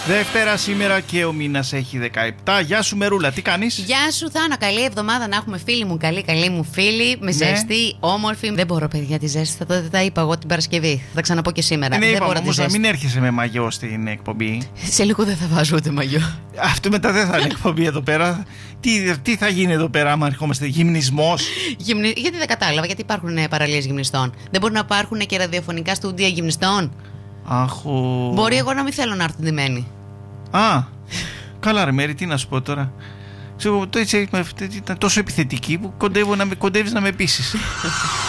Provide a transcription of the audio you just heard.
Δευτέρα σήμερα και ο μήνας έχει 17. Γεια σου Μερούλα, τι κάνεις? Γεια σου Θάνο, καλή εβδομάδα να έχουμε, φίλοι μου. Καλή μου φίλη, με ζέστη, όμορφη. Δεν μπορώ, παιδιά, τη ζέστη. Θα τα είπα εγώ την Παρασκευή. Θα τα ξαναπώ και σήμερα. Ναι, δεν είπαμε μπορώ όμως να μην έρχεσαι με μαγιό στην εκπομπή. Σε λίγο δεν θα βάζω ούτε μαγιό. Αυτό μετά δεν θα είναι εκπομπή εδώ πέρα. Τι θα γίνει εδώ πέρα, άμα ερχόμαστε, γυμνισμός? Γιατί δεν κατάλαβα, γιατί υπάρχουν παραλίες γυμνιστών. Δεν μπορεί να υπάρχουν και ραδιοφωνικά στούντια γυμνιστών. Μπορεί εγώ να μην θέλω να έρθω ντυμένη. Α, καλά ρε Μέρη, τι να σου πω τώρα. Ξέρω, ήταν τόσο επιθετική που κοντεύεις να με πείσεις.